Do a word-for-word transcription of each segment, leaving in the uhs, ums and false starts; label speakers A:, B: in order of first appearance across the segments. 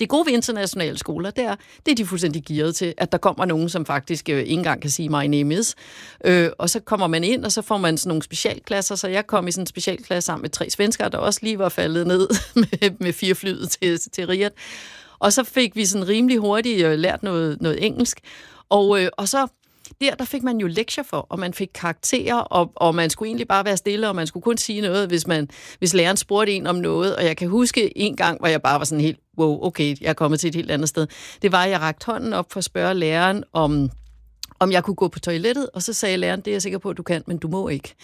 A: Det gode ved internationale skoler, det er, det er de fuldstændig gearet til, at der kommer nogen, som faktisk øh, ikke engang kan sige, my name is. Øh, og så kommer man ind, og så får man sådan nogle specialklasser. Så jeg kom i sådan en specialklasse sammen med tre svenskere, der også lige var faldet ned med, med fire flyet til, til Riyadh. Og så fik vi sådan rimelig hurtigt øh, lært noget, noget engelsk. Og, øh, og så der, der fik man jo lektier for, og man fik karakterer, og, og man skulle egentlig bare være stille, og man skulle kun sige noget, hvis, man, hvis læreren spurgte en om noget. Og jeg kan huske en gang, hvor jeg bare var sådan helt, wow, okay, jeg er kommet til et helt andet sted. Det var, at jeg rakte hånden op for at spørge læreren, om, om jeg kunne gå på toilettet, og så sagde læreren, det er jeg sikker på, at du kan, men du må ikke.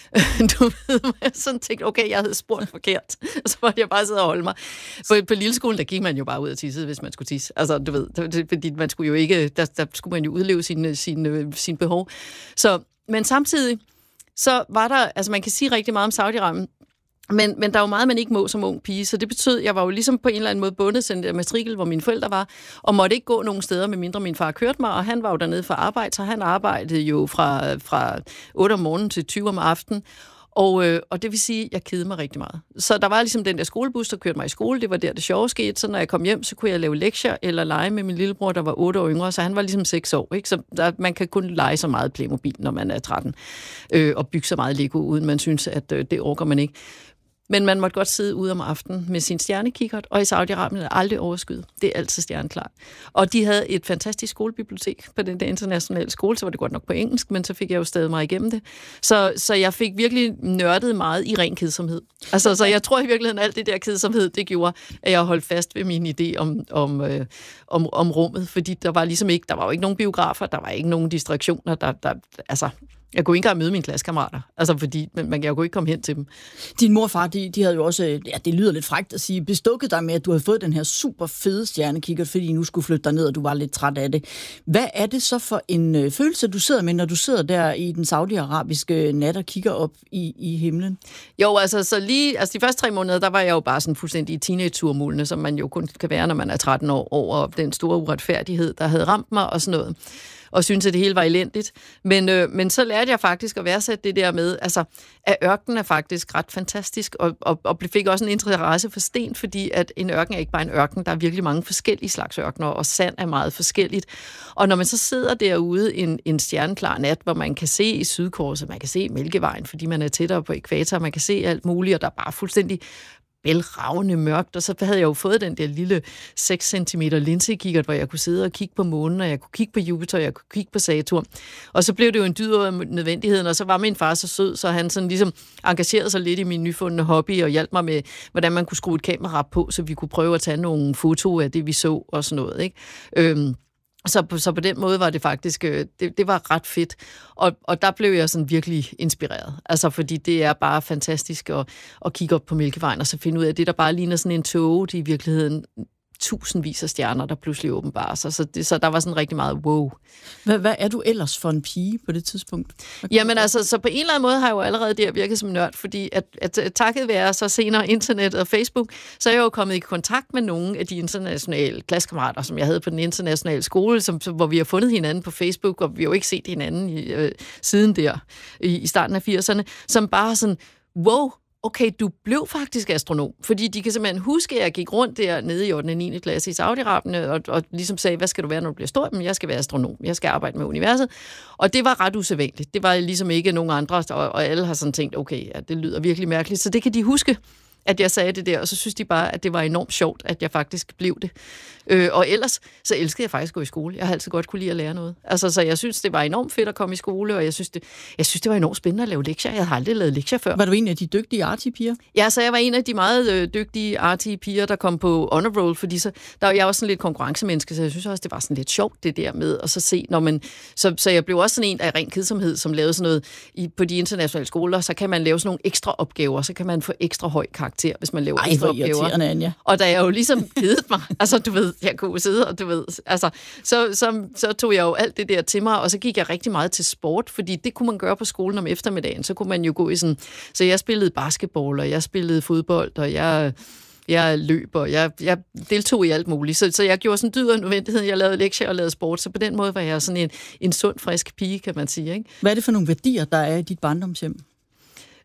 A: Du ved, jeg sådan tænkte, okay, jeg havde spurgt forkert, og så måtte jeg bare sidde og holde mig. På, på lilleskolen, der gik man jo bare ud og tisse, hvis man skulle tisse. Altså, du ved, fordi man skulle jo ikke, der, der skulle man jo udleve sine, sine, sine behov. Så, men samtidig, så var der, altså man kan sige rigtig meget om Saudi-Arabien, Men, men der er jo meget, man ikke må som ung pige, så det betød, at jeg var jo ligesom på en eller anden måde bundet til den der matrikel, hvor mine forældre var, og måtte ikke gå nogen steder, medmindre min far kørte mig, og han var jo dernede for arbejde, så han arbejdede jo fra, fra otte om morgenen til tyve om aftenen, og, øh, og det vil sige, at jeg kedede mig rigtig meget. Så der var ligesom den der skolebus, der kørte mig i skole, det var der det sjove skete, så når jeg kom hjem, så kunne jeg lave lektier eller lege med min lillebror, der var otte år yngre, så han var ligesom seks år, ikke? Så der, man kan kun lege så meget Playmobil, når man er tretten, øh, og bygge så meget Lego, uden man synes, at øh, det orker man ikke. Men man måtte godt sidde ude om aftenen med sin stjernekikkert, og i Saudi-Arabien er aldrig overskyet. Det er altid stjerneklart. Og de havde et fantastisk skolebibliotek på den der internationale skole, så var det godt nok på engelsk, men så fik jeg jo stadig mig igennem det. Så, så jeg fik virkelig nørdet meget i ren kedsomhed. Altså, så jeg tror i virkeligheden, alt det der kedsomhed, det gjorde, at jeg holdt fast ved min idé om, om, øh, om, om rummet, fordi der var ligesom ikke, der var jo ikke nogen biografer, der var ikke nogen distraktioner, der, der altså... Jeg kunne ikke engang møde mine klassekammerater, altså fordi man, man, jeg kunne ikke komme hen til dem.
B: Din mor og far, de, de havde jo også, ja, det lyder lidt frækt at sige, bestukket dig med, at du havde fået den her super fede stjernekikkert, fordi I nu skulle flytte dig ned, og du var lidt træt af det. Hvad er det så for en øh, følelse, du sidder med, når du sidder der i den saudiarabiske nat og kigger op i, i himlen?
A: Jo, altså så lige, altså de første tre måneder, der var jeg jo bare sådan fuldstændig i teenage-turmulene, som man jo kun kan være, når man er tretten år, over den store uretfærdighed, der havde ramt mig og sådan noget. Og synes at det hele var elendigt. Men, øh, men så lærte jeg faktisk at værdsætte det der med, altså, at ørkenen er faktisk ret fantastisk, og, og, og fik også en interesse for sten, fordi at en ørken er ikke bare en ørken, der er virkelig mange forskellige slags ørkener, og sand er meget forskelligt. Og når man så sidder derude en, en stjerneklar nat, hvor man kan se i Sydkorset, man kan se Mælkevejen, fordi man er tættere på ækvator, man kan se alt muligt, og der er bare fuldstændig bælragende mørkt, og så havde jeg jo fået den der lille seks centimeter linsekikkert, hvor jeg kunne sidde og kigge på månen, og jeg kunne kigge på Jupiter, og jeg kunne kigge på Saturn. Og så blev det jo en dyd af nødvendigheden, og så var min far så sød, så han sådan ligesom engagerede sig lidt i min nyfundne hobby, og hjalp mig med, hvordan man kunne skrue et kamera på, så vi kunne prøve at tage nogle fotoer af det, vi så, og sådan noget, ikke? Øhm, Så på, så på den måde var det faktisk, det, det var ret fedt, og, og der blev jeg sådan virkelig inspireret, altså fordi det er bare fantastisk at, at kigge op på Mælkevejen, og så finde ud af det, der bare ligner sådan en tåge, det er i virkeligheden tusindvis af stjerner, der pludselig åbenbarer sig, så, det, så der var sådan rigtig meget wow.
B: Hvad, hvad er du ellers for en pige på det tidspunkt?
A: Jamen altså, så på en eller anden måde har jeg jo allerede der virket som nørd, fordi at, at, at takket være så senere internet og Facebook, så er jeg jo kommet i kontakt med nogle af de internationale klassekammerater, som jeg havde på den internationale skole, som, hvor vi har fundet hinanden på Facebook, og vi har jo ikke set hinanden i, øh, siden der, i, i starten af firserne, som bare sådan, wow, okay, du blev faktisk astronom, fordi de kan simpelthen huske, at jeg gik rundt der nede i ottende og niende klasse i Saudi-Arabien, og, og ligesom sagde, hvad skal du være, når du bliver stor? Men jeg skal være astronom, jeg skal arbejde med universet. Og det var ret usædvanligt. Det var ligesom ikke nogen andre, og, og alle har sådan tænkt, okay, ja, det lyder virkelig mærkeligt. Så det kan de huske, at jeg sagde det der, og så synes de bare, at det var enormt sjovt, at jeg faktisk blev det. Øh, og ellers, så elskede jeg faktisk at gå i skole. Jeg har altid godt kunne lide at lære noget. Altså, så jeg synes, det var enormt fedt at komme i skole, og jeg synes, det, jeg synes, det var enormt spændende at lave lektier. Jeg har aldrig lavet lektier før.
B: Var du en af de dygtige arty-piger?
A: Ja, så jeg var en af de meget øh, dygtige arty-piger, der kom på honor roll, fordi så, der var jeg også sådan lidt konkurrencemenneske, så jeg synes også, det var sådan lidt sjovt, det der med at så se, når man... Så, så jeg blev også sådan en af ren kedsomhed, som lavede sådan noget i, på de internationale skoler, så kan man lave sådan nogle ekstra opgaver, så kan man få ekstra høj karakter, hvis man laver
B: Ej,
A: ekstra opgaver.
B: Anja.
A: Og da jeg jo ligesom kedede mig, altså du ved, jeg kunne sidde, og du ved, altså, så, så, så tog jeg jo alt det der til mig, og så gik jeg rigtig meget til sport, fordi det kunne man gøre på skolen om eftermiddagen, så kunne man jo gå i sådan, så jeg spillede basketball, og jeg spillede fodbold, og jeg... Jeg løb, og jeg, jeg deltog i alt muligt. Så, så jeg gjorde sådan dyd af nødvendighed. Jeg lavede lektier og lavede sport, så på den måde var jeg sådan en, en sund, frisk pige, kan man sige. Ikke?
B: Hvad er det for nogle værdier, der er i dit barndomshjem?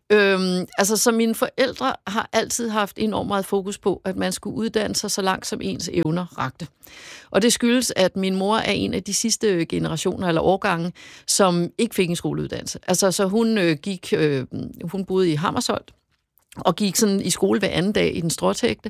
A: Øhm, altså, så mine forældre har altid haft enormt meget fokus på, at man skulle uddanne sig så langt, som ens evner rakte. Og det skyldes, at min mor er en af de sidste generationer eller årgange, som ikke fik en skoleuddannelse. Altså, så hun øh, gik, øh, hun boede i Hammersholt, og gik sådan i skole hver anden dag i den stråtægte,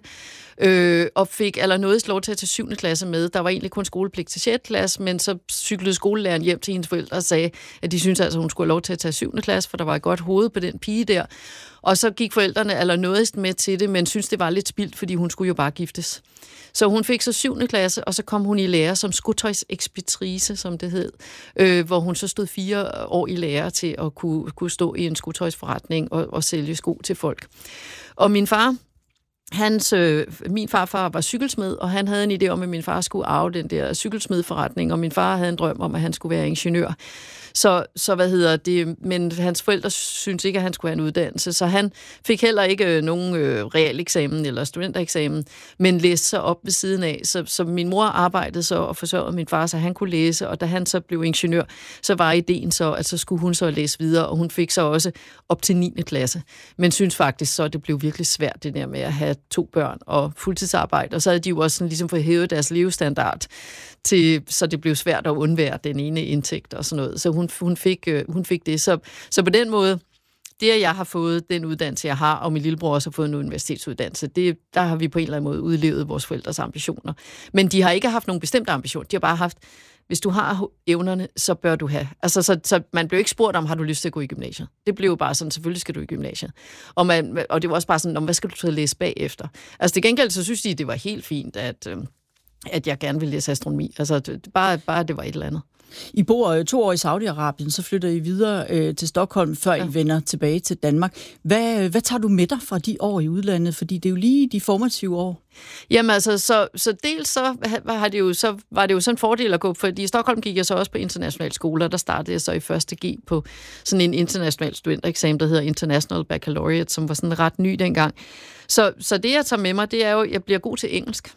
A: øh, og fik allernådigst lov til at tage syvende klasse med. Der var egentlig kun skolepligt til sjette klasse, men så cyklede skolelæreren hjem til hendes forældre og sagde, at de syntes altså, at hun skulle have lov til at tage syvende klasse, for der var et godt hoved på den pige der. Og så gik forældrene allernådigst med til det, men syntes, det var lidt spildt, fordi hun skulle jo bare giftes. Så hun fik så syvende klasse, og så kom hun i lære som skotøjsekspeditrice, som det hed, øh, hvor hun så stod fire år i lære til at kunne, kunne stå i en skotøjsforretning og, og sælge sko til folk. Og min far, hans, øh, min farfar var cykelsmed, og han havde en idé om, at min far skulle arve den der cykelsmedforretning, og min far havde en drøm om, at han skulle være ingeniør. Så, så hvad hedder det, men hans forældre syntes ikke, at han skulle have en uddannelse, så han fik heller ikke nogen øh, realeksamen eller studentereksamen, men læste sig op ved siden af. Så, så min mor arbejdede så og forsørgede min far, så han kunne læse, og da han så blev ingeniør, så var ideen så, at så skulle hun så læse videre, og hun fik så også op til niende klasse. Men synes faktisk så, at det blev virkelig svært, det der med at have to børn og fuldtidsarbejde, og så havde de jo også sådan, ligesom fået hævet deres levestandard, til, så det blev svært at undvære den ene indtægt og sådan noget. Så hun, hun, fik, øh, hun fik det. Så, så på den måde, det at jeg har fået den uddannelse, jeg har, og min lillebror også har fået en universitetsuddannelse, det, der har vi på en eller anden måde udlevet vores forældres ambitioner. Men de har ikke haft nogen bestemte ambition. De har bare haft, hvis du har evnerne, så bør du have. Altså, så, så man blev ikke spurgt om, har du lyst til at gå i gymnasiet? Det blev jo bare sådan, selvfølgelig skal du i gymnasiet. Og, man, og det var også bare sådan, hvad skal du så læse bagefter? Altså, til gengæld, så synes de, det var helt fint, at... Øh, at jeg gerne vil læse astronomi. Altså, det, bare, bare det var et eller andet.
B: I bor øh, to år i Saudi-Arabien, så flytter I videre øh, til Stockholm, før ja. I vender tilbage til Danmark. Hvad, hvad tager du med dig fra de år i udlandet? Fordi det er jo lige de formative år.
A: Jamen altså, så, så dels så, har det jo, så var det jo sådan en fordel at gå, fordi i Stockholm gik jeg så også på internationale skoler, der startede jeg så i første G på sådan en international studentereksamen, der hedder International Baccalaureate, som var sådan ret ny dengang. Så, så det, jeg tager med mig, det er jo, at jeg bliver god til engelsk.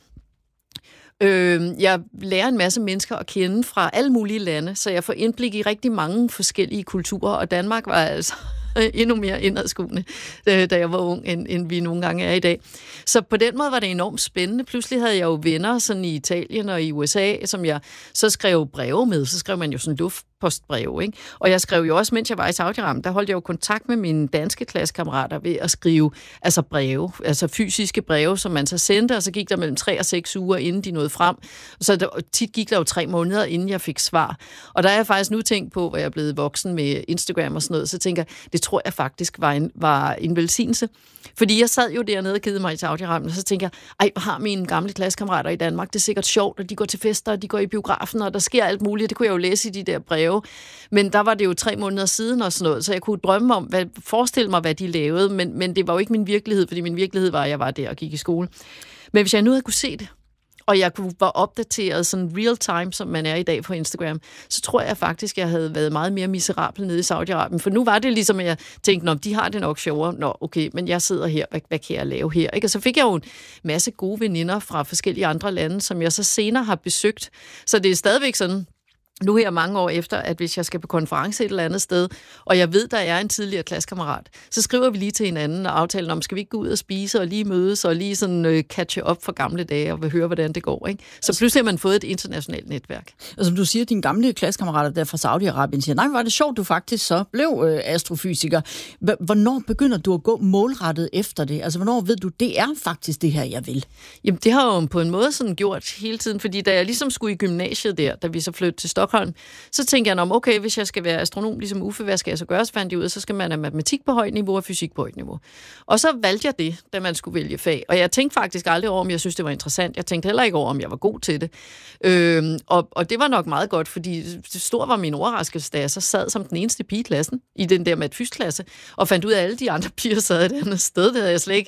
A: Jeg lærer en masse mennesker at kende fra alle mulige lande, så jeg får indblik i rigtig mange forskellige kulturer, og Danmark var altså endnu mere indadskuende, da jeg var ung, end, end vi nogle gange er i dag. Så på den måde var det enormt spændende. Pludselig havde jeg jo venner sådan i Italien og i U S A, som jeg så skrev breve med. Så skrev man jo sådan luftpostbreve, ikke? Og jeg skrev jo også, mens jeg var i Saudi-Arabien, der holdt jeg jo kantakt med mine danske klassekammerater ved at skrive altså breve, altså fysiske breve, som man så sendte, og så gik der mellem tre og seks uger, inden de nåede frem. Så der, tit gik der jo tre måneder, inden jeg fik svar. Og der er jeg faktisk nu tænkt på, hvor jeg er blevet voksen med Instagram og sådan noget, så tænker jeg, det tror jeg faktisk var en, var en velsignelse. Fordi jeg sad jo dernede og kedede mig i Saudi-Arabien, og så tænker jeg, ej, hvor har mine gamle klassekammerater i Danmark, det er sikkert sjovt, og de går til fester, og de går i biografen, og der sker alt muligt, det kunne jeg jo læse i de der breve. Men der var det jo tre måneder siden og sådan noget, så jeg kunne drømme om, hvad, forestille mig, hvad de lavede, men, men det var jo ikke min virkelighed, fordi min virkelighed var, at jeg var der og gik i skole. Men hvis jeg nu havde kunne se det, og jeg var opdateret sådan real time, som man er i dag på Instagram, så tror jeg faktisk, jeg havde været meget mere miserabel nede i Saudi-Arabien. For nu var det ligesom, at jeg tænkte, nå, de har det nok sjovere. Nå, okay, men jeg sidder her, hvad, hvad kan jeg lave her? Ikke? Og så fik jeg jo en masse gode veninder fra forskellige andre lande, som jeg så senere har besøgt. Så det er stadigvæk sådan, nu her mange år efter, at hvis jeg skal på konference et eller andet sted, og jeg ved, der er en tidligere klassekammerat, så skriver vi lige til hinanden og aftaler om, skal vi ikke gå ud og spise og lige mødes og lige sådan uh, catche op for gamle dage og høre, hvordan det går. Ikke? Så pludselig har man fået et internationalt netværk. Og
B: som du siger, dine gamle klassekammerater der fra Saudi-Arabien siger, nej, var det sjovt, du faktisk så blev øh, astrofysiker. Hvornår begynder du at gå målrettet efter det? Altså, hvornår ved du, det er faktisk det her, jeg vil?
A: Jamen, det har jo på en måde sådan gjort hele tiden, fordi da jeg ligesom skulle i gymnasiet der, da vi så flyttede til Stockholm, så tænker jeg om, okay, hvis jeg skal være astronom, ligesom Uffe, hvad skal jeg så gøre? Så fandt jeg ud, så skal man have matematik på højt niveau og fysik på højt niveau. Og så valgte jeg det, da man skulle vælge fag. Og jeg tænkte faktisk aldrig over, om jeg synes, det var interessant. Jeg tænkte heller ikke over, om jeg var god til det. Øhm, og, og det var nok meget godt, fordi det store var min overraskelse, da jeg så sad som den eneste pige i klassen, i den der mat-fys-klasse, og fandt ud af, at alle de andre piger sad et andet sted. Det havde jeg slet ikke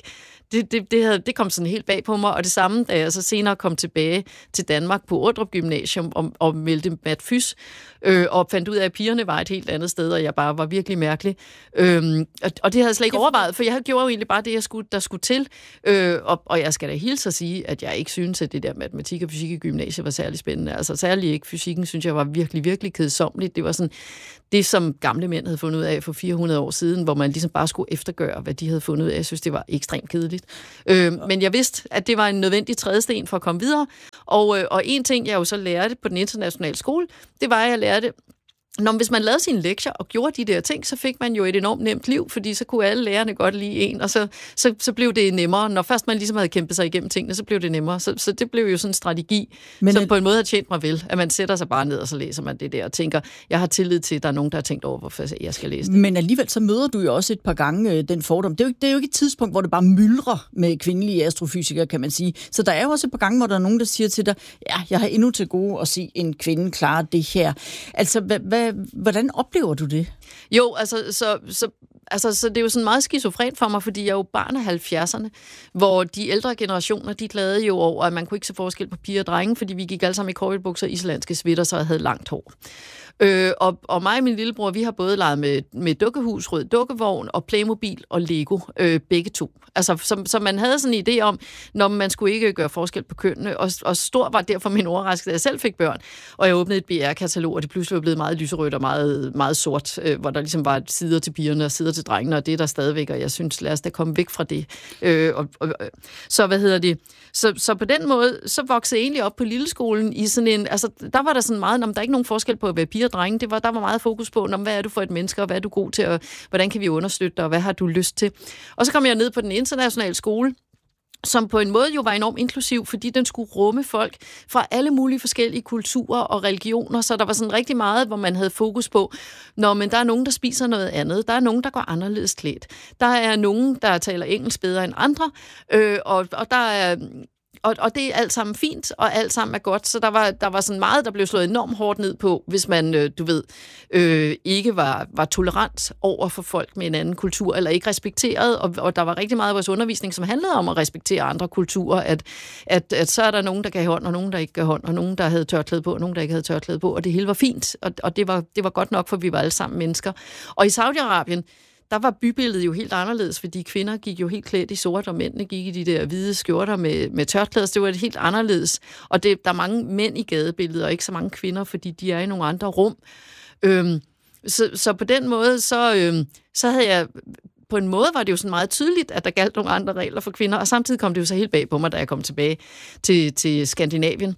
A: det, det, det, havde, det kom sådan helt bag på mig, og det samme, da jeg så senere kom tilbage til Danmark på Ordrup Gymnasium og, og meldte mat fys, øh, og fandt ud af, at pigerne var et helt andet sted, og jeg bare var virkelig mærkelig. Øhm, og, og det havde jeg slet ikke overvejet, for jeg havde gjort jo egentlig bare det, jeg skulle, der skulle til. Øh, og, og jeg skal da hilse at sige, at jeg ikke synes, at det der matematik og fysik i gymnasiet var særlig spændende. Altså særligt ikke fysikken, synes jeg var virkelig, virkelig kedsommeligt. Det var sådan det, som gamle mænd havde fundet ud af for fire hundrede år siden, hvor man ligesom bare skulle eftergøre, hvad de havde fundet ud af. Jeg synes, det var ekstremt kedeligt. Øh, men jeg vidste, at det var en nødvendig trædesten for at komme videre. Og, øh, og en ting, jeg jo så lærte på den internationale skole, det var, at jeg lærte, når hvis man lavede sine lektier og gjorde de der ting, så fik man jo et enormt nemt liv, fordi så kunne alle lærerne godt lide en, og så, så, så blev det nemmere. Når først man ligesom havde kæmpet sig igennem tingene, så blev det nemmere. Så, så det blev jo sådan en strategi, Men som at... på en måde har tjent mig vel, at man sætter sig bare ned, og så læser man det der og tænker, jeg har tillid til, at der er nogen, der har tænkt over, hvorfor jeg skal læse det.
B: Men alligevel så møder du jo også et par gange øh, den fordom. Det er, jo, det er jo ikke et tidspunkt, hvor det bare myldrer med kvindelige astrofysikere, kan man sige. Så der er jo også et par gange, hvor der er nogen, der siger til dig, ja, jeg har endnu til gode at se en kvinde klare det her. Altså, hvad, hvad, hvordan oplever du det?
A: Jo, altså så, så, altså, så det er jo sådan meget skizofrent for mig, fordi jeg er jo barn af halvfjerdserne, hvor de ældre generationer, de klagede jo over, at man kunne ikke se forskel på piger og drenge, fordi vi gik alle sammen i kortbukser, islandske sweater, så jeg havde langt hår. Øh, og, og mig og min lillebror, vi har både leget med, med dukkehus, rød dukkevogn og Playmobil og Lego, øh, begge to. Altså, så, så man havde sådan en idé om, når man skulle ikke gøre forskel på kønnene, og, og stor var derfor min overraskelse, da jeg selv fik børn, og jeg åbnede et B R-katalog, og det pludselig var blevet meget lyserødt og meget, meget sort, øh, hvor der ligesom var sider til pigerne og sider til drengene, og det er der stadigvæk, og jeg synes, lad os da komme væk fra det. Øh, og, og, så hvad hedder det? Så, så på den måde, så voksede jeg egentlig op på lilleskolen i sådan en, altså der var der sådan meget, der er ikke nogen forskel på at være piger og drenge, det var, der var meget fokus på, hvad er du for et menneske, og hvad er du god til, og hvordan kan vi understøtte dig, og hvad har du lyst til? Og så kom jeg ned på den internationale skole, som på en måde jo var enormt inklusiv, fordi den skulle rumme folk fra alle mulige forskellige kulturer og religioner, så der var sådan rigtig meget, hvor man havde fokus på, når men der er nogen, der spiser noget andet, der er nogen, der går anderledes klædt, der er nogen, der taler engelsk bedre end andre, øh, og, og der er... Og, og det er alt sammen fint, og alt sammen er godt, så der var, der var sådan meget, der blev slået enormt hårdt ned på, hvis man, øh, du ved, øh, ikke var, var tolerant over for folk med en anden kultur, eller ikke respekteret, og, og der var rigtig meget af vores undervisning, som handlede om at respektere andre kulturer, at, at, at så er der nogen, der gav hånd, og nogen, der ikke gav hånd, og nogen, der havde tørklæde på, og nogen, der ikke havde tørklæde på, og det hele var fint, og, og det, var, det var godt nok, for vi var alle sammen mennesker. Og i Saudi-Arabien, der var bybilledet jo helt anderledes, fordi kvinder gik jo helt klædt i sort, og mændene gik i de der hvide skjorter med, med tørklæder, så det var det helt anderledes. Og det, der er mange mænd i gadebilledet, og ikke så mange kvinder, fordi de er i nogle andre rum. Øhm, så, så på den måde, så, øhm, så havde jeg... På en måde var det jo sådan meget tydeligt, at der galt nogle andre regler for kvinder, og samtidig kom det jo så helt bag på mig, da jeg kom tilbage til, til Skandinavien,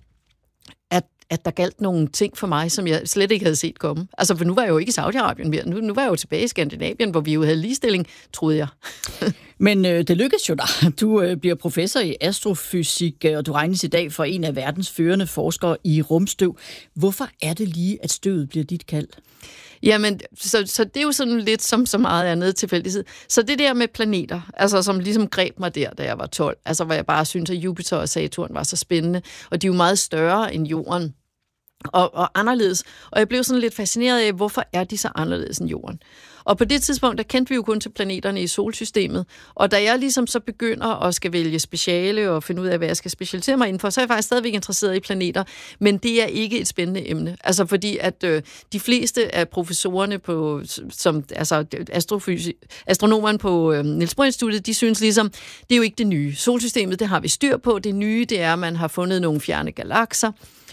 A: at at der galt nogle ting for mig, som jeg slet ikke havde set komme. Altså, for nu var jeg jo ikke i Saudi-Arabien mere. Nu, nu var jeg jo tilbage i Skandinavien, hvor vi jo havde ligestilling, troede jeg.
B: Men øh, det lykkedes jo dig. Du øh, bliver professor i astrofysik, og du regnes i dag for en af verdens førende forskere i rumstøv. Hvorfor er det lige, at støvet bliver dit kald?
A: Jamen, så, så det er jo sådan lidt som så meget andet tilfældighed. Så det der med planeter, altså som ligesom greb mig der, da jeg var tolv, altså hvor jeg bare synes, at Jupiter og Saturn var så spændende, og de er jo meget større end Jorden, og, og anderledes. Og jeg blev sådan lidt fascineret af, hvorfor er de så anderledes end Jorden? Og på det tidspunkt, der kendte vi jo kun til planeterne i solsystemet. Og da jeg ligesom så begynder at skal vælge speciale og finde ud af, hvad jeg skal specialisere mig indenfor, så er jeg faktisk stadigvæk interesseret i planeter. Men det er ikke et spændende emne. Altså fordi, at øh, de fleste af professorerne på, som, altså astronomerne på øh, Niels Bohr Instituttet, de synes ligesom, det er jo ikke det nye. Solsystemet, det har vi styr på. Det nye, det er, at man har fundet nogle fjerne galakser,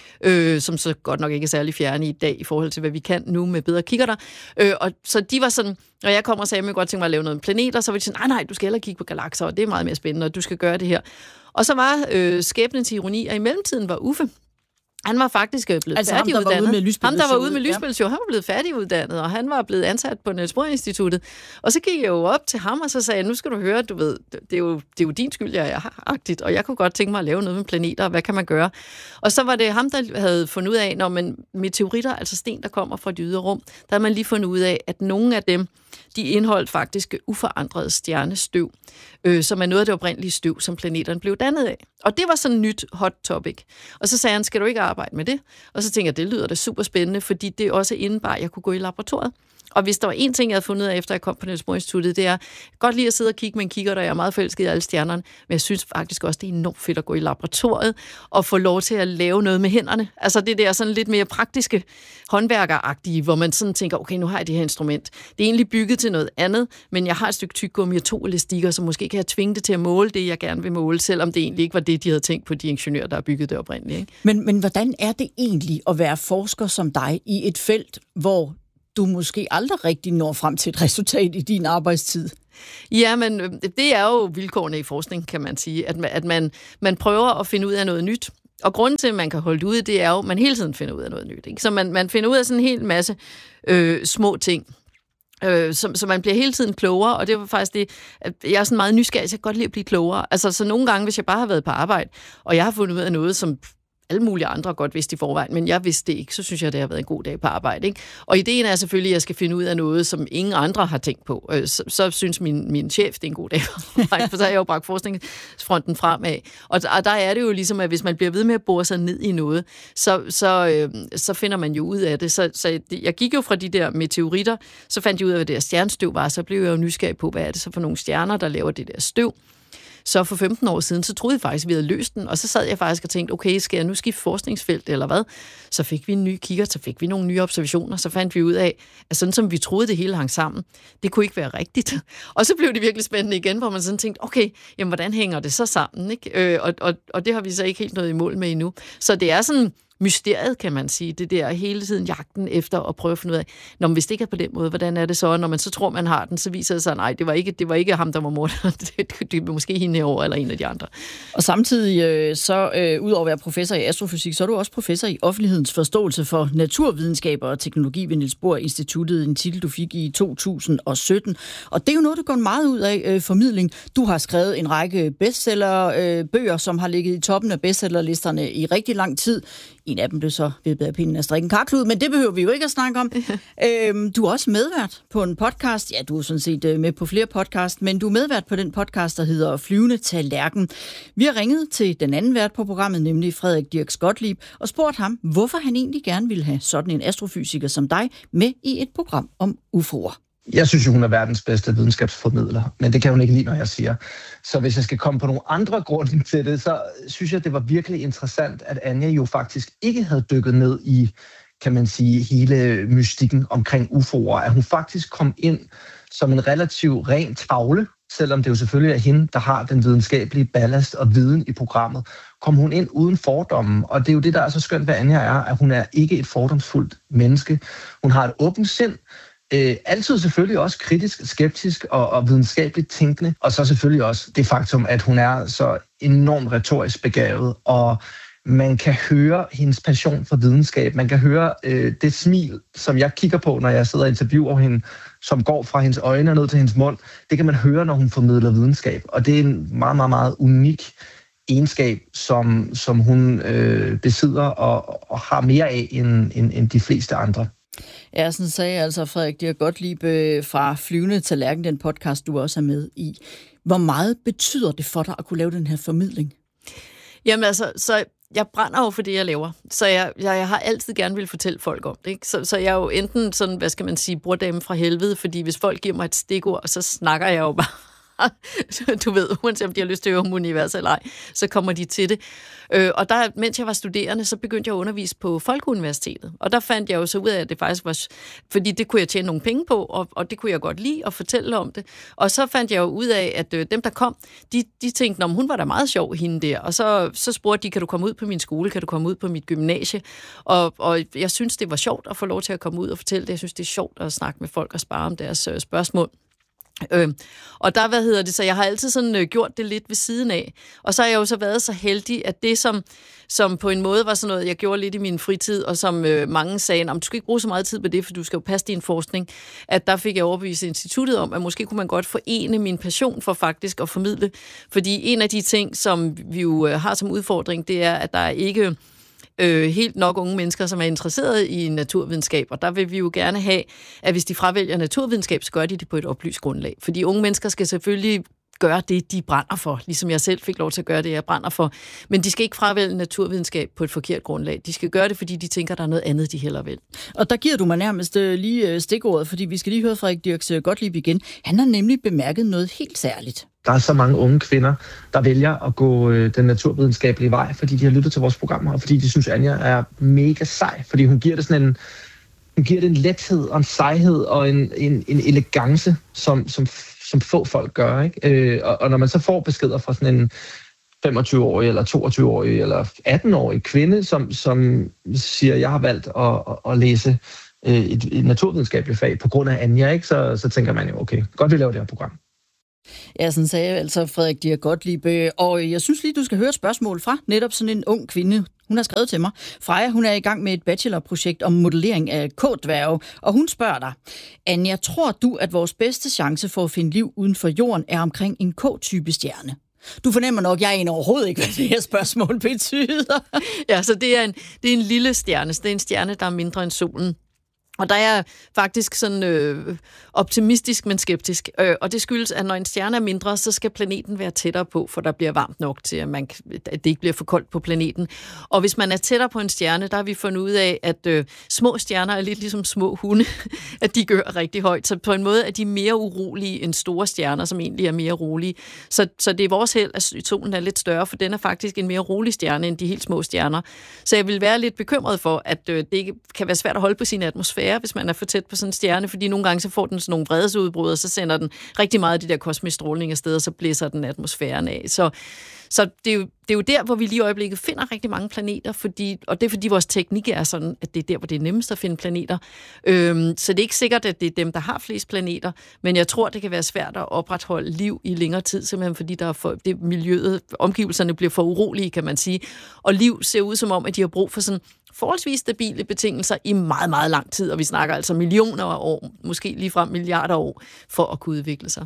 A: Øh, som så godt nok ikke er særlig fjerne i dag i forhold til, hvad vi kan nu med bedre kikkerter. Øh, og så de var sådan, når jeg kommer og sagde, at jeg godt tænke mig at lave noget med planeter, så var de sådan, nej, nej, du skal hellere kigge på galakser, og det er meget mere spændende, og du skal gøre det her. Og så var øh, skæbnens ironi, og i mellemtiden var Uffe, han var faktisk blevet
B: altså
A: færdiguddannet.
B: Ham, der var ude med
A: ham, der var ude med lysspilshow, han var blevet færdiguddannet, og han var blevet ansat på Niels Bohr Instituttet. Og så gik jeg jo op til ham, og så sagde jeg, nu skal du høre, du ved, det er jo, det er jo din skyld, jeg er agtigt, og jeg kunne godt tænke mig at lave noget med planeter, og hvad kan man gøre? Og så var det ham, der havde fundet ud af, når man meteoritter, altså sten, der kommer fra det ydre rum, der havde man lige fundet ud af, at nogle af dem, de indeholdt faktisk uforandret stjernestøv, øh, som er noget af det oprindelige støv, som planeterne blev dannet af. Og det var sådan et nyt hot topic. Og så sagde han, skal du ikke arbejde med det? Og så tænkte jeg, det lyder da super spændende, fordi det også indebar, at jeg kunne gå i laboratoriet. Og hvis der var en ting, jeg havde fundet ud af, efter jeg kom på Niels Bohr Instituttet, det er godt lige at sidde og kigge med en kigger, der jeg er meget forelsket i alle stjernerne, men jeg synes faktisk også, det er enormt fedt at gå i laboratoriet og få lov til at lave noget med hænderne. Altså det der sådan lidt mere praktiske, håndværkeragtige, hvor man sådan tænker, okay, nu har jeg det her instrument. Det er egentlig bygget til noget andet, men jeg har et stykke tyggegummi og to elastikker, så måske kan jeg tvinge det til at måle det, jeg gerne vil måle, selvom det egentlig ikke var det, de havde tænkt på, de ingeniører, der har bygget det oprindeligt. Ikke?
B: Men, men hvordan er det egentlig at være forsker som dig i et felt, hvor du måske aldrig rigtig når frem til et resultat i din arbejdstid?
A: Ja, men det er jo vilkårene i forskning, kan man sige, at man, at man, man prøver at finde ud af noget nyt. Og grunden til, at man kan holde det ude, det er jo, at man hele tiden finder ud af noget nyt. Ikke? Så man, man finder ud af sådan en hel masse øh, små ting. Øh, så, så man bliver hele tiden klogere, og det var faktisk det, at jeg er sådan meget nysgerrig, så jeg kan godt lide at blive klogere. Altså, så nogle gange, hvis jeg bare har været på arbejde, og jeg har fundet ud af noget, som alle mulige andre godt vidste i forvejen, men jeg vidste det ikke, så synes jeg, det har været en god dag på arbejde. Ikke? Og ideen er selvfølgelig, at jeg skal finde ud af noget, som ingen andre har tænkt på. Så, så synes min, min chef, det er en god dag på arbejde, for så har jeg jo bragt forskningsfronten fremad. Og, og der er det jo ligesom, at hvis man bliver ved med at bore sig ned i noget, så, så, øh, så finder man jo ud af det. Så, så jeg gik jo fra de der meteoritter, så fandt jeg ud af, hvad det der stjernestøv var, så blev jeg jo nysgerrig på, hvad er det så for nogle stjerner, der laver det der støv. Så for femten år siden, så troede jeg faktisk, at vi havde løst den, og så sad jeg faktisk og tænkte, okay, skal jeg nu skifte forskningsfelt, eller hvad? Så fik vi en ny kigger, så fik vi nogle nye observationer, så fandt vi ud af, at sådan som vi troede, det hele hang sammen, det kunne ikke være rigtigt. Og så blev det virkelig spændende igen, hvor man sådan tænkte, okay, jamen hvordan hænger det så sammen? Ikke? Øh, og, og, og det har vi så ikke helt noget i mål med endnu. Så det er sådan mysteriet, kan man sige, det der hele tiden jagten efter at prøve at finde ud af, når man hvis det ikke er på den måde, hvordan er det så? Og når man så tror, man har den, så viser det sig, nej, det var ikke, det var ikke ham, der var morderen. det, det var måske hende herovre, eller en af de andre.
B: Og samtidig, øh, så øh, udover at være professor i astrofysik, så er du også professor i offentlighedens forståelse for naturvidenskaber og teknologi ved Niels Bohr Instituttet, en titel, du fik i to tusind og sytten. Og det er jo noget, du går meget ud af, øh, formidling. Du har skrevet en række bestseller-bøger, øh, som har ligget i toppen af bestsellerlisterne i rigtig lang tid. En af dem blev så ved at pinden af strikken karklud, men det behøver vi jo ikke at snakke om. øhm, du er også medvært på en podcast. Ja, du er sådan set med på flere podcast, men du er medvært på den podcast, der hedder Flyvende Tallerken. Vi har ringet til den anden vært på programmet, nemlig Frederik Dirks Gottlieb, og spurgt ham, hvorfor han egentlig gerne ville have sådan en astrofysiker som dig med i et program om U F O'er.
C: Jeg synes jo, hun er verdens bedste videnskabsformidler, men det kan hun ikke lide, når jeg siger. Så hvis jeg skal komme på nogle andre grunde til det, så synes jeg, det var virkelig interessant, at Anja jo faktisk ikke havde dykket ned i, kan man sige, hele mystikken omkring U F O'er. At hun faktisk kom ind som en relativt ren tavle, selvom det jo selvfølgelig er hende, der har den videnskabelige ballast og viden i programmet, kom hun ind uden fordommen. Og det er jo det, der er så skønt ved Anja, er, at hun er ikke et fordomsfuldt menneske. Hun har et åbent sind, Øh, altid selvfølgelig også kritisk, skeptisk og, og videnskabeligt tænkende, og så selvfølgelig også det faktum, at hun er så enormt retorisk begavet, og man kan høre hendes passion for videnskab, man kan høre øh, det smil, som jeg kigger på, når jeg sidder og interviewer hende, som går fra hendes øjne og ned til hendes mund, det kan man høre, når hun formidler videnskab, og det er en meget, meget, meget unik egenskab, som, som hun øh, besidder og, og har mere af end, end, end de fleste andre.
B: Ja, sådan sagde altså Frederik Dirk Gottlieb fra Flyvende Tallerken, den podcast, du også er med i. Hvor meget betyder det for dig at kunne lave den her formidling?
A: Jamen altså, så jeg brænder jo for det, jeg laver. Så jeg, jeg, jeg har altid gerne vil fortælle folk om det. Ikke? Så, så jeg er jo enten sådan, hvad skal man sige, brordame fra helvede, fordi hvis folk giver mig et stikord, så snakker jeg jo bare. Du ved, uanset om de har lyst til at høre om universet eller ej, så kommer de til det. Øh, og der, mens jeg var studerende, så begyndte jeg at undervise på Folkeuniversitetet. Og der fandt jeg jo så ud af, at det faktisk var, fordi det kunne jeg tjene nogle penge på, og, og det kunne jeg godt lide at fortælle om det. Og så fandt jeg jo ud af, at øh, dem, der kom, de, de tænkte, hun var da meget sjov, hende der. Og så, så spurgte de, kan du komme ud på min skole, kan du komme ud på mit gymnasie? Og, og jeg synes, det var sjovt at få lov til at komme ud og fortælle det. Jeg synes, det er sjovt at snakke med folk og spare om deres øh, spørgsmål. Øh, og der, hvad hedder det, så jeg har altid sådan øh, gjort det lidt ved siden af. Og så har jeg jo så været så heldig, at det som, som på en måde var sådan noget, jeg gjorde lidt i min fritid, og som øh, mange sagde, du skal ikke bruge så meget tid på det, for du skal jo passe din forskning, at der fik jeg overbevist instituttet om, at måske kunne man godt forene min passion for faktisk at formidle. Fordi en af de ting, som vi jo øh, har som udfordring, det er, at der er ikke Øh, helt nok unge mennesker, som er interesseret i naturvidenskab, og der vil vi jo gerne have, at hvis de fravælger naturvidenskab, så gør de det på et oplyst grundlag. Fordi unge mennesker skal selvfølgelig gøre det, de brænder for, ligesom jeg selv fik lov til at gøre det, jeg brænder for. Men de skal ikke fravælge naturvidenskab på et forkert grundlag. De skal gøre det, fordi de tænker, der er noget andet, de hellere vil.
B: Og der giver du mig nærmest lige stikordet, fordi vi skal lige høre Frederik Dirks Gottlieb igen. Han har nemlig bemærket noget helt særligt.
C: Der er så mange unge kvinder, der vælger at gå øh, den naturvidenskabelige vej, fordi de har lyttet til vores programmer, og fordi de synes, Anja er mega sej, fordi hun giver det sådan en, hun giver det en lethed og en sejhed og en, en, en elegance, som, som, som få folk gør. Ikke? Øh, og, og når man så får beskeder fra sådan en femogtyve-årig eller toogtyve-årig eller atten-årig kvinde, som, som siger, jeg har valgt at, at, at læse øh, et, et naturvidenskabeligt fag på grund af Anja, ikke? Så, så tænker man jo, okay, godt vi laver det her program.
B: Ja, sådan sagde altså Frederik Dirk Gottlieb. Og jeg synes lige, du skal høre et spørgsmål fra netop sådan en ung kvinde. Hun har skrevet til mig. Freja, hun er i gang med et bachelorprojekt om modellering af K-dværge, og hun spørger dig, Anja, tror du, at vores bedste chance for at finde liv uden for jorden er omkring en K-type stjerne? Du fornemmer nok, at jeg er overhovedet ikke, hvad det her spørgsmål betyder.
A: Ja, så det er en, det er en lille stjerne. Det er en stjerne, der er mindre end solen. Og der er faktisk sådan øh, optimistisk, men skeptisk. Øh, og det skyldes, at når en stjerne er mindre, så skal planeten være tættere på, for der bliver varmt nok til, at, man, at det ikke bliver for koldt på planeten. Og hvis man er tættere på en stjerne, der har vi fundet ud af, at øh, små stjerner er lidt ligesom små hunde, at de gør rigtig højt. Så på en måde er de mere urolige end store stjerner, som egentlig er mere rolige. Så, så det er vores held, at solen er lidt større, for den er faktisk en mere rolig stjerne end de helt små stjerner. Så jeg vil være lidt bekymret for, at øh, det kan være svært at holde på sin atmosfære, hvis man er for tæt på sådan en stjerne, fordi nogle gange så får den sådan nogle vredesudbrud, og så sender den rigtig meget af de der kosmisk stråling afsted, og så blæser den atmosfæren af. Så, så det, er jo, det er jo der, hvor vi lige i øjeblikket finder rigtig mange planeter, fordi, og det er fordi vores teknik er sådan, at det er der, hvor det er nemmest at finde planeter. Øhm, så det er ikke sikkert, at det er dem, der har flest planeter, men jeg tror, det kan være svært at opretholde liv i længere tid, simpelthen fordi der er for, det miljøet, omgivelserne bliver for urolige, kan man sige. Og liv ser ud som om, at de har brug for sådan forholdsvis stabile betingelser i meget, meget lang tid, og vi snakker altså millioner af år, måske ligefrem milliarder af år, for at kunne udvikle sig.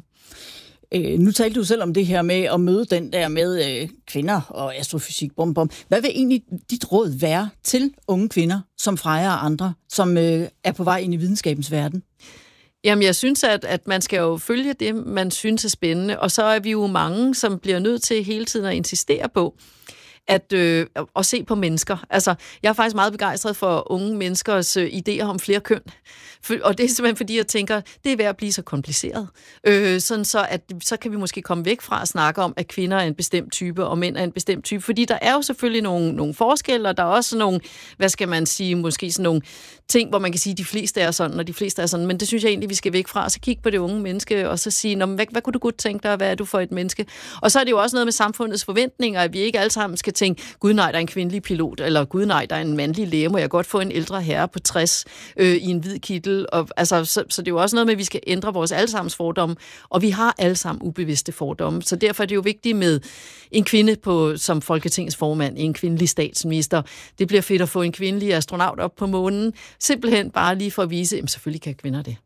B: Øh, nu talte du selv om det her med at møde den der med øh, kvinder og astrofysik, bum, bum. Hvad vil egentlig dit råd være til unge kvinder, som Freja og andre, som øh, er på vej ind i videnskabens verden?
A: Jamen, jeg synes, at, at man skal jo følge det, man synes er spændende, og så er vi jo mange, som bliver nødt til hele tiden at insistere på, at, øh, at se på mennesker. Altså, jeg er faktisk meget begejstret for unge menneskers øh, idéer om flere køn. For, og det er simpelthen fordi, jeg tænker, det er ved at blive så kompliceret. Øh, sådan så, at så kan vi måske komme væk fra at snakke om, at kvinder er en bestemt type, og mænd er en bestemt type. Fordi der er jo selvfølgelig nogle, nogle forskelle, og der er også nogle, hvad skal man sige, måske sådan nogle ting, hvor man kan sige, at de fleste er sådan, og de fleste er sådan. Men det synes jeg egentlig, vi skal væk fra. Og så kigge på det unge menneske, og så sige, hvad, hvad kunne du godt tænke dig, hvad er du for et menneske? Og så er det jo også noget med samfundets forventninger, at vi ikke alle sammen skal tænke, gud nej, der er en kvindelig pilot, eller gud nej, der er en mandlig læge, må jeg godt få en ældre herre på tres øh, i en hvid kittel. Og, altså, så, så det er jo også noget med, at vi skal ændre vores allesammens fordomme, og vi har alle sammen ubevidste fordomme. Så derfor er det jo vigtigt med en kvinde på, som Folketingets formand, en kvindelig statsminister. Det bliver fedt at få en kvindelig astronaut op på månen. Simpelthen bare lige for at vise, at selvfølgelig kan kvinder det.